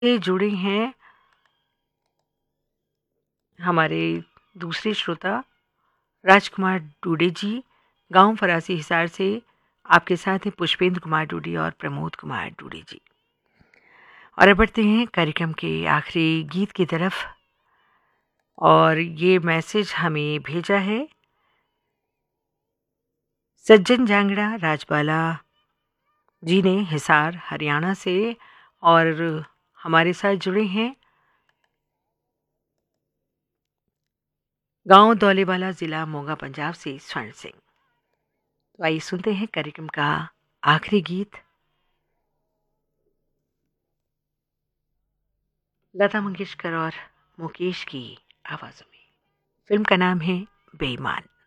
से जुड़े हैं हमारे दूसरे श्रोता राजकुमार डूडे जी, गांव फरासी हिसार से। आपके साथ हैं पुष्पेंद्र कुमार डूडे और प्रमोद कुमार डूडे जी। और अब बढ़ते हैं कार्यक्रम के आखिरी गीत की तरफ। और ये मैसेज हमें भेजा है सज्जन जांगड़ा राजबाला जी ने, हिसार हरियाणा से। और हमारे साथ जुड़े हैं गांव दौलेवाला, जिला मोगा, पंजाब से स्वर्ण सिंह। तो आइए सुनते हैं कार्यक्रम का आखिरी गीत लता मंगेशकर और मुकेश की आवाज़ों में। फिल्म का नाम है बेईमान।